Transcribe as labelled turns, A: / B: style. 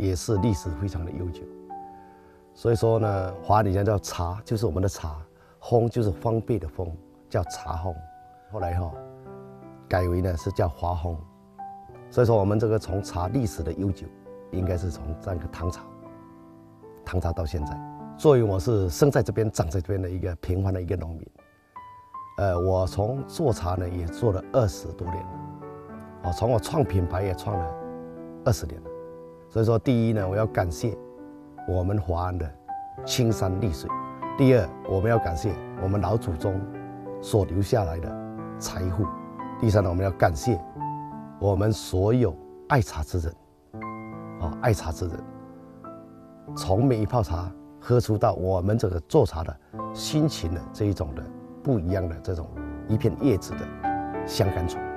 A: 也是历史非常的悠久。所以说呢，华语叫茶，就是我们的茶；烘就是方便的烘，叫茶烘。后来改为呢是叫华烘。所以说我们这个从茶历史的悠久，应该是从这个唐朝到现在。作为我是生在这边、长在这边的一个平凡的一个农民，我从做茶呢也做了20多年了，从我创品牌也创了20年了。所以说，第一呢，我要感谢我们华安的青山绿水；第二，我们要感谢我们老祖宗所留下来的财富；第三呢，我们要感谢我们所有爱茶之人，爱茶之人，从每一泡茶喝出到我们这个做茶的心情的这一种的不一样的这种一片叶子的香甘醇。